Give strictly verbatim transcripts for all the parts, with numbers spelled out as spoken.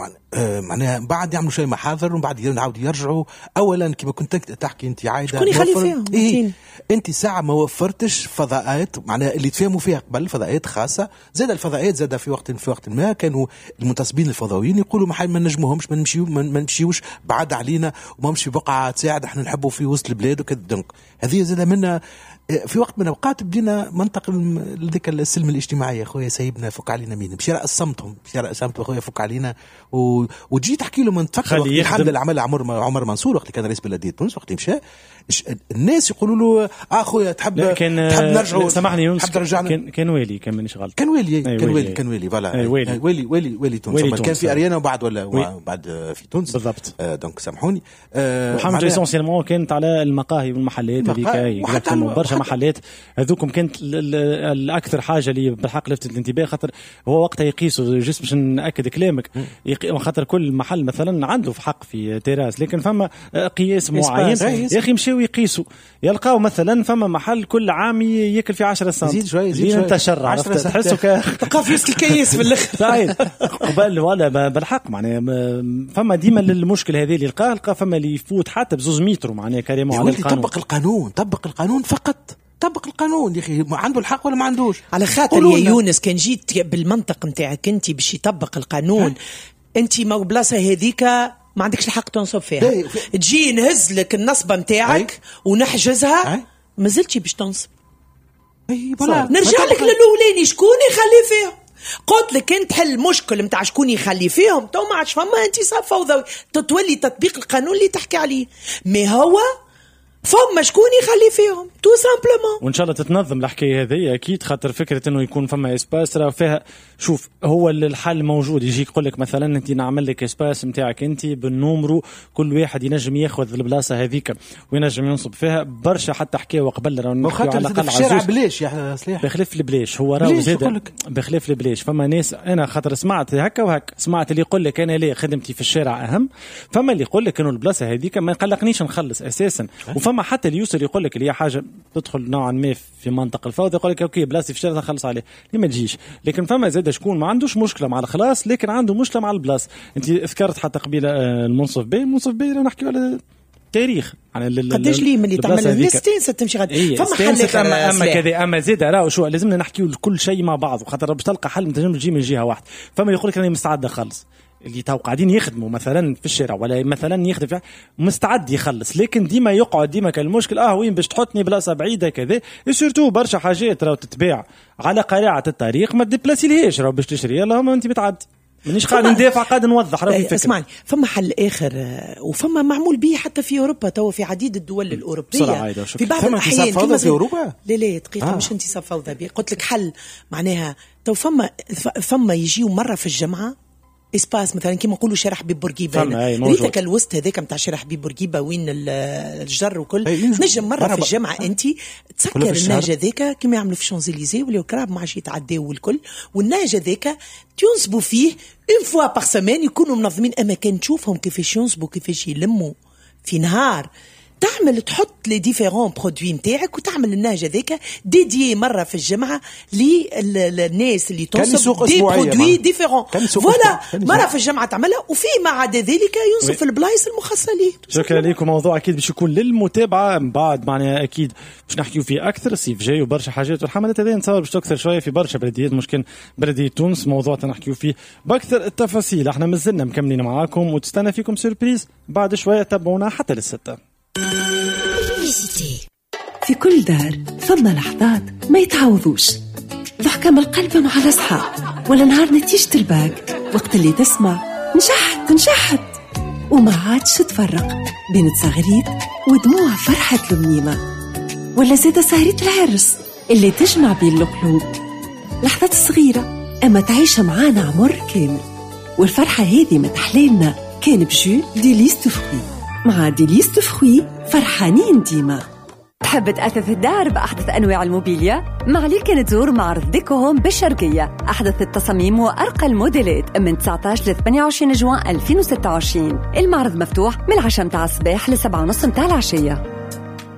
معناها بعد يعملوا شيء محاذر وبعد يعاودوا يرجعوا. اولا كما كنت تحكي انت عايده شكون يخلي فيهم؟ إيه؟ انت ساعه ما وفرتش فضاءات معناها اللي تفهموا فيها قبل فضاءات خاصه. زاد الفضاءات زاد في وقت في وقت ما كانوا المنتصبين الفضائيين يقولوا ما ما نجموهمش ما نمشيو ما نمشيوش بعد علينا وما نمشي بقعه تساعد احنا نحبوا في وسط البلاد وكذا. دونك هذه زاد منا في وقت من الاوقات بدينا منطقه لذيك السلم الاجتماعي يا خويا سايبنا فك علينا مين مشي رأسمتهم مشي رأسمتهم خويا فك علينا و... وتجي تحكي له من تفكر الحمد لله عمل عمر عمر منصور وقت كان رئيس بلديه تونس وقت مشى الناس يقولوا له اه خويا تحب كان تحب نرجعوا سامحني يونس كان كان والي كان مانيش غلط كان والي كان والي كان والي فوالا والي والي والي والي تونس كان في اريانا وبعد ولا بعد في تونس بالضبط. آه دونك سامحوني آه وحمد اسونسيلمون كانت على المقاهي والمحلات هذيك برشا محلات هذوكم كانت الاكثر حاجه اللي بالحق لفتت الانتباه خاطر هو وقتها يقيسوا جست باش ناكد كلامك خاطر كل محل مثلا عنده في حق في تيراس لكن فما قياس معين يا اخي مشاو يقيسوا يلقاو مثلا فما محل كل عام ياكل في عشرة سنت زيد شوي زيد انت شر تحسوا تلقى في الكيس في الاخر صحيح قبل ولا بالحق معناها فما ديما المشكل هذه اللي لقاه لقى فما اللي يفوت حتى بزوز متر معناها كريمون على القانون. طبق القانون طبق القانون فقط طبق القانون يا اخي عنده الحق ولا ما عندوش على خاطر يا يونس كان جيت بالمنطق نتاعك انت باش يطبق القانون انت ما بلاصه هذيك ما عندكش الحق تنصب فيها تجي نهز لك النصبه نتاعك ونحجزها ما زلتش باش تنصب. نرجع لك للاولاني شكون يخلي فيهم قلت لك انت حل مشكل نتاع شكون يخلي فيهم تو ما عادش فما انت صار فوضوي تتولي تطبيق القانون اللي تحكي عليه ما هو فما شكون يخلي فيهم تو سامبلومون. وان شاء الله تتنظم الحكايه هذه اكيد خاطر فكره انه يكون فما اسباس راه فيها شوف هو الحل موجود يجيك يقول لك مثلا انت نعمل لك اسباس نتاعك انت بالنمرو كل واحد ينجم ياخذ البلاصه هذيك وينجم ينصب فيها برشا حتى حكايه وقبل راه نحكيو على الاقل عزوز بلاش يا صليح بخلاف البلاش هو راه زاد بخلاف البلاش فما ناس انا خاطر سمعت هكا وهكا سمعت اللي يقول لك انا ليه خدمتي في الشارع اهم فما اللي يقول لك انه البلاصه هذيك ما يقلقنيش نخلص اساسا وفما حتى اللي يوصل يقول لك اللي هي حاجه تدخل نوعا ما في منطقه الفوضى يقول لك اوكي بلاصتي في الشارع نخلص عليه ليه ما تجيش لكن فما زاد شكون ما عندوش مشكله مع الخلاص لكن عنده مشكله مع البلاصه. انت ذكرت حتى قبيله المنصف بي المنصف بي نحكي على تاريخ يعني قداش لي ملي تعمل الناس تمشي غادي إيه فما حل اما اما كذا اما زيد راه شو لازمنا نحكيو كل شيء مع بعض وخاطر باش تلقى حل ما تنجمش تجي من جهه واحده. فما يقول لك انا مستعد اخلص اللي تو قاعدين يخدموا مثلا في الشارع ولا مثلا يخدم في مستعد يخلص لكن ديما يقعد ديما كان المشكل اه وين باش تحطني بلاصه بعيده كذا سورتو برشا حاجات راهو تتباع على قريعه الطريق ما تدبلاسي لهاش راهو باش تشري اللهم انت بتعدي مانيش قاعد ندافع قاعد نوضح راهو الفكره. اسمعني فما حل اخر وفما معمول به حتى في اوروبا تو في عديد الدول الاوروبيه في بعض الاحيان فوضى في اوروبا لا لا دقيقه آه. مش انتصاب فوضى بي قلت لك حل معناها تو فما فما يجيو مره في الجمعه اسباس مثلا كيما نقولوا شارع حبيب بورقيبه ريتك الوسط هذاك نتاع شارع حبيب بورقيبه وين الجر وكل نجم مره في الجامعه انت تسكر النهج هذاك كيما يعملوا في شانزليزيه ولا كراب ما عادش يتعداو والكل والنهج هذاك تنصبوا فيه اون فوا بار سيمين يكونوا منظمين اما كان تشوفهم كيفاش ينصبوا كيفاش يلموا في نهار تعمل تحط لي ديفيرون برودوي نتاعك وتعمل النهج هذاك ديديي مره في الجمعه للناس اللي تنصب دي برودوي ديفيرون فوالا مره في الجمعه تعملها وفي ما عدا ذلك ينصب في البلايص المخصصه ليه. شكرا لكم. موضوع اكيد باش يكون للمتابعه من بعد معناها اكيد باش نحكيو فيه اكثر الصيف جاي وبرشا حاجات والحملات هذه نتصور باش تكثر شويه في برشا بلديات مشكل بلديه تونس موضوع تنحكيو فيه باكثر التفاصيل. احنا مازلنا مكملين معاكم وتستنى فيكم سيربريز بعد شويه تابعونا حتى للستة. في كل دار ثم لحظات ما يتعوضوش ضحكة من القلب مع الأصحاب ولا نهار نتيجة الباك وقت اللي تسمع نشحت نشحت وما عادش تفرق بين تصغريت ودموع فرحة المنيمة ولا زادة سهرية العرس اللي تجمع بين القلوب لحظات صغيرة أما تعيشها معانا عمر كامل والفرحة هذه متحليلنا كان بجو ديليس تفخي مع ديليس تفخي فرحانين ديما. تحب تأثث الدار بأحدث أنواع الموبيليا؟ ما عليك تزور معرض ديكوهوم بالشرقية أحدث التصاميم وأرقى الموديلات من تسعة عشر ل ثمانية وعشرين جوان ألفين وستة وعشرين. المعرض مفتوح من العشرة متاع الصباح لسبعة ونص متاع العشية.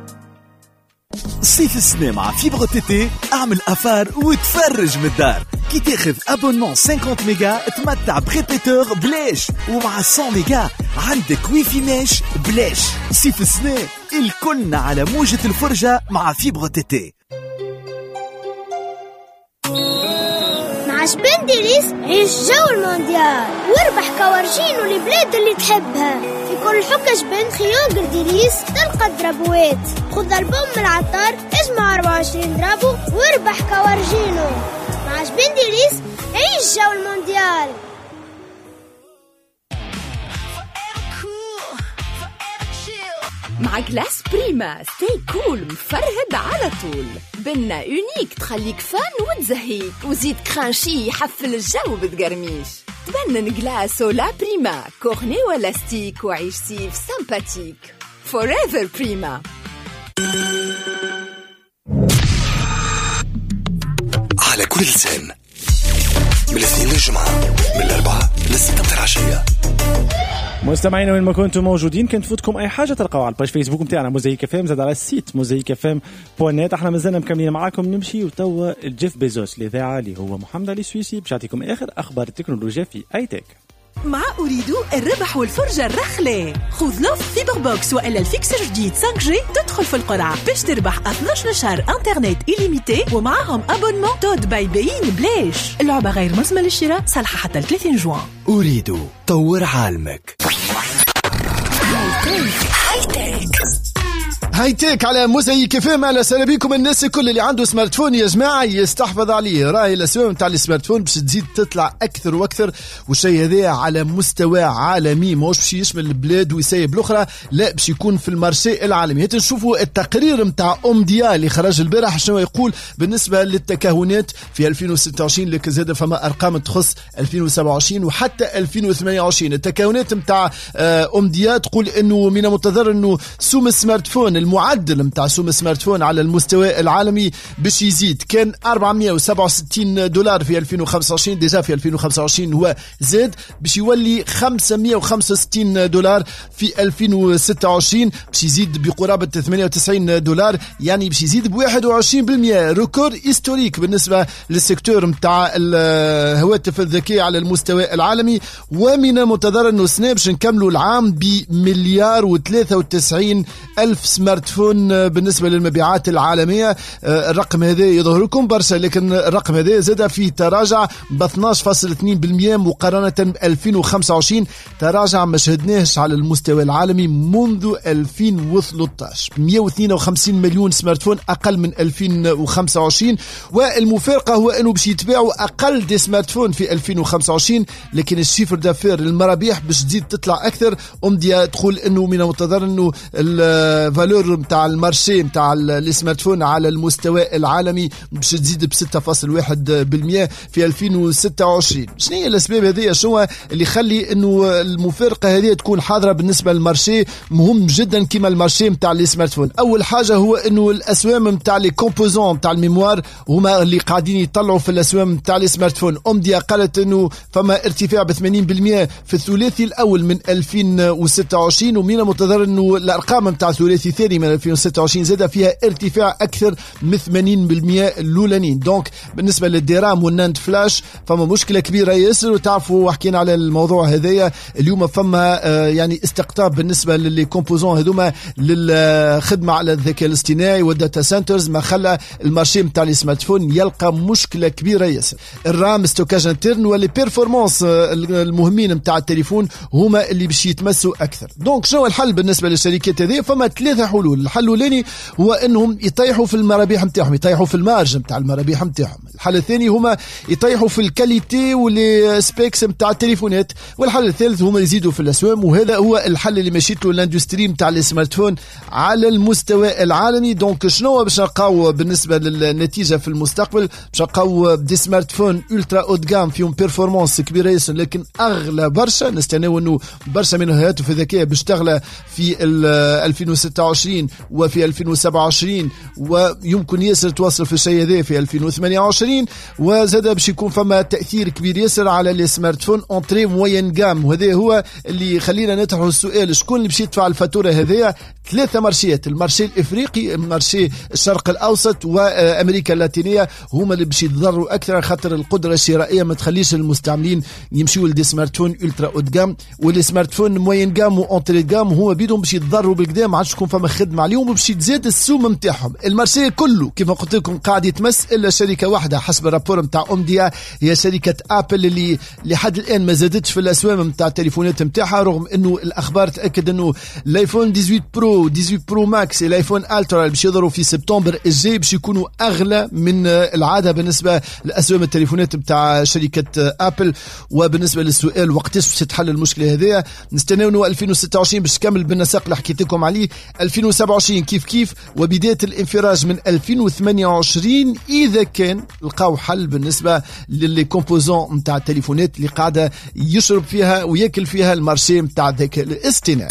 صيف السينما مع فيبر تي تي اعمل أفار وتفرج من الدار كي تاخذ ابونمون خمسين ميجا تمتع بريبيتور بلاش، ومع مية ميجا عندك ويفي ماش بلاش. سيف السنة الكلنا على موجة الفرجة مع فيبر تي تي. مع شبندريس عيش جو المونديال واربح كوارجين والبلاد اللي تحبها. في كل حكة شبند خيار قرديريس تلقى الدرابوات. خذ البوم من العطار اجمع أربعة وعشرين درابو واربح كوارجينو. مع شبندريس عيش جو المونديال. مع جلاس بريما ستي كول مفرهد على طول. بنا يونيك تخليك فان وتزهيك، وزيد كرانشي يحفل الجو بتقرميش. تبنن جلاس ولا بريما كورني ولا ستيك وعيش سيف سمباتيك. فوريفر بريما. على كل لسان من الاثنين للجمعة، من الأربعة للستة متاع العشية. مستمعين وين ما كنتم موجودين، كنت تفوتكم اي حاجه تلقاو على الباج فيسبوك نتاعنا موزايك اف ام، زاد على السيت موزايك اف ام بوان نت. احنا مازلنا مكملين معاكم نمشي وتوا جيف بيزوس الاذاعه اللي هو محمد علي السويسي باش يعطيكم اخر اخبار التكنولوجيا في اي تك. مع أريد الربح والفرجة الرخلة. خذ لوف فيبر بوكس وإلا الفيكسر جديد خمسة جي تدخل في القرعة باش تربح اثناش شهر انترنت إليميتي ومعهم ابونمون تود باي باين بلاش. اللعبة غير ملزمة للشراء، صالحة حتى ثلاثين جوان. أريد طور عالمك. هايتيك على موزايك فهم. على سلام بكم الناس الكل اللي عنده سمارت فون يا جماعه يستحفظ عليه. راهي الاسواق نتاع السمارت فون باش تزيد تطلع اكثر واكثر، والشيء هذا على مستوى عالمي، ماهوش باش يشمل البلاد ويسايب الاخرى، لا باش يكون في المارشي العالمي. هات نشوفوا التقرير نتاع اومديا اللي خرج البارح شنو يقول بالنسبه للتكهنات في ألفين وستة وعشرين، لك زاد فما ارقام تخص ألفين وسبعة وعشرين وحتى ألفين وثمانية وعشرين. التكهنات نتاع اومديا تقول انه من المنتظر انه سوم السمارت فون، المعدل متاع سوم السمارت فون على المستوى العالمي باش يزيد. كان أربعمائة وسبعة وستين دولار في ألفين وخمسة وعشرين، ديجا في ألفين وخمسة وعشرين هو زاد باش يولي خمسمائة وخمسة وستين دولار في ألفين وستة وعشرين، باش يزيد بقرابة ثمانية وتسعين دولار، يعني باش يزيد ب واحد وعشرين بالمئة. ريكورد هيستوريك بالنسبة للسيكتور متاع الهواتف الذكية على المستوى العالمي. ومن المنتظر انه سنة باش نكملوا العام بمليار وثلاثة وتسعين ألف سمارت فون بالنسبة للمبيعات العالمية. الرقم هذا يظهر لكم برشا، لكن الرقم هذا زاد في تراجع ب اثناش فاصلة اثنين بالمئة مقارنة ب ألفين وخمسة وعشرين، تراجع ما شهدناهش على المستوى العالمي منذ ألفين وثلاثة عشر. مئة واثنين وخمسين مليون سمارت فون أقل من ألفين وخمسة وعشرين، والمفارقة هو أنه باش يتباعوا أقل دي سمارت فون في ألفين وخمسة وعشرين، لكن الشيفر دافير المرابيح باش تزيد تطلع أكثر. أمديا تقول أنه من المنتظر أنه الفالور متاع المارشي متاع السمارت فون على المستوى العالمي باش تزيد ب ستة فاصلة واحد بالمئة في ألفين وستة وعشرين. شنو هي الأسباب هذه؟ شنو اللي يخلي أنه المفارقة هذه تكون حاضرة بالنسبة للمارشي مهم جدا كما المارشي متاع السمارت فون؟ أول حاجة هو أنه الأسوام متاع لي كومبوزون متاع الميموار هما اللي قاعدين يطلعوا في الأسوام متاع السمارت فون. أمديا قالت أنه فما ارتفاع ب ثمانين بالمئة في الثلاثي الأول من ألفين وستة وعشرين، ومن المنتظر أنه الأرقام متاع الثلاثي الثاني من ألفين وستة وعشرين زاد فيها ارتفاع أكثر من ثمانين بالمئة الأولانيين. دونك بالنسبة للديرام والناند فلاش فما مشكلة كبيرة ياسر، وتعرفوا وحكينا على الموضوع هذايا اليوم. فما آه يعني استقطاب بالنسبة للي كومبوزون هذوما للخدمة على الذكاء الاصطناعي والداتا سنترز، ما خلى المارشي متاع السمارت فون يلقى مشكلة كبيرة ياسر. الرام ستوكاج انترن واللي بيرفورمانس المهمين متاع التليفون هما اللي باش يتمسوا أكثر. دونك شنو الحل بالنسبة للشركات هذه؟ فما ثلاثة حلول. الحل الاولاني هو انهم يطيحوا في المرابيح نتاعهم، يطيحوا في المارج نتاع المرابيح نتاعهم. الحل الثاني هما يطيحوا في الكاليتي واللي سبيكس نتاع التليفونات. والحل الثالث هما يزيدوا في الاسواق، وهذا هو الحل اللي مشيت له الاندستري نتاع السمارت فون على المستوى العالمي. دونك شنو باش نلقاو بالنسبه للنتيجه في المستقبل؟ باش نلقاو دي سمارت فون الترا اود جام فيهم بيرفورمانس كبيره ياسر، لكن اغلى برشا. نستناو انه برشا من الهواتف الذكيه باش تغلى في ألفين وستة وعشرين وعشرين وفي ألفين وسبعة وعشرين، ويمكن ياسر توصل في الشيء هذا في ألفين وثمانية وعشرين، وزاد باش يكون فما تأثير كبير ياسر على السمارت فون اونتري موين جام. وهذا هو اللي خلينا نطرحوا السؤال، شكون اللي باش يدفع الفاتوره هذه؟ ثلاثه مارشيات، المارشي الافريقي، المارشي الشرق الاوسط، وامريكا اللاتينيه، هما اللي باش يتضرروا اكثر، خاطر القدره الشرائيه ما تخليش المستعملين يمشيوا لدي سمارت فون الترا اود جام، والسمارت فون موين جام واونتري جام هما بيدهم باش يتضرروا بالقدام، ما عادش تكون فما خدمه عليهم وباش تزيد السوم نتاعهم. المارشي كله كيف ما قلت لكم قاعد يتمس الا شركه واحده حسب الرابور نتاع اومديا، هي شركه ابل اللي لحد الان ما زادتش في الاسواق نتاع التليفونات نتاعها، رغم انه الاخبار تاكد انه الايفون ثمانية عشر برو، ثمانية عشر برو ماكس، الايفون الترا باش يظهروا في سبتمبر الجاي باش يكونوا اغلى من العاده بالنسبه لاسواق التليفونات نتاع شركه ابل. وبالنسبه للسؤال وقتاش باش تتحل المشكله هذه، نستناو ألفين وستة وعشرين باش تكمل بالنسق اللي حكيت لكم عليه، ألفين وسبعة وعشرين كيف كيف، وبدايه الانفراج من ألفين وثمانية وعشرين اذا كان لقاو حل بالنسبه للي كومبوزون نتاع التليفونات اللي قاعده يشرب فيها وياكل فيها المارشي نتاع الذكاء الاصطناعي.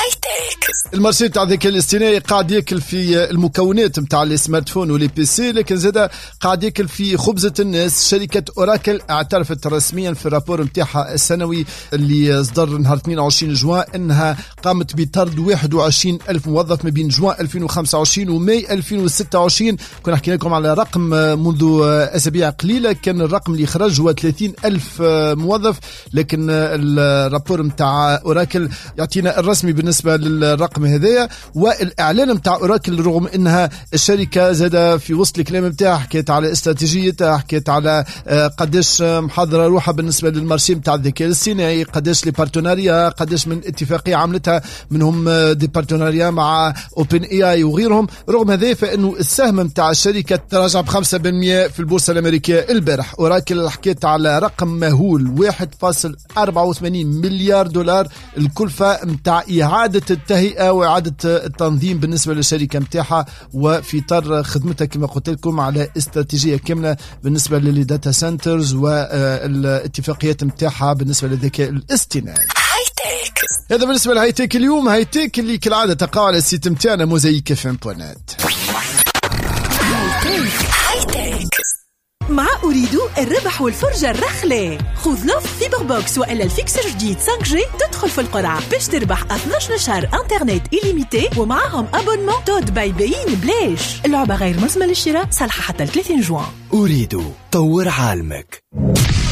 المارشي تاع الذكاء الاصطناعي قاعد ياكل في المكونات نتاع السمارت فون ولي بي سي، لكن زاد قاعد ياكل في خبزه الناس. شركه اوراكل اعترفت رسميا في الرابور نتاعها السنوي اللي صدر نهار اثنين وعشرين جوان انها قامت بطرد واحد وعشرين ألف موظف ما بين جوان ألفين وخمسة وعشرين وماي ألفين وستة وعشرين. كنا حكينا لكم على رقم منذ اسابيع قليله، كان الرقم اللي خرج هو ثلاثين ألف موظف، لكن الرابور نتاع اوراكل يعطينا الرسمي بالنسبه للرقم هذايا. والاعلان نتاع اوراكل رغم انها الشركه زاد في وسط الكلام نتاعها حكيت على استراتيجيتها، حكيت على قداش محضره روحها بالنسبه للمارشي نتاع الذكاء الاصطناعي، قداش لي بارتناريا، قداش من اتفاقيه عملتها منهم دي بارتناريا مع اوبن اي اي وغيرهم. رغم هذا فانه السهم نتاع الشركه تراجع ب خمسة بالمئة في البورصه الامريكيه البارح. اوراكل حكيت على رقم مهول واحد فاصلة أربعة وثمانين مليار دولار الكلفه نتاع اعاده التهيئه واعاده التنظيم بالنسبه للشركه نتاعها، وفي اطار خدمتها كما قلت لكم على استراتيجيه كامله بالنسبه للداتا سنترز والاتفاقيات نتاعها بالنسبه للذكاء الاصطناعي. هذا بالنسبه لهاي تيك اليوم. هاي تيك اللي كالعاده تقع على السيت نتاعنا موزايك اف ام دوت نت. مع أريد الربح والفرجة الرخلة. خذ لوف فيبر بوكس وإلا الفيكسر جديد خمسة جي تدخل في القرعة باش تربح اثناش شهر انترنت إليميتي ومعهم أبونمون تود باي بيين بلاش. اللعبة غير ملزمة للشراء، صالحة حتى ثلاثين جوان. أريد طور عالمك.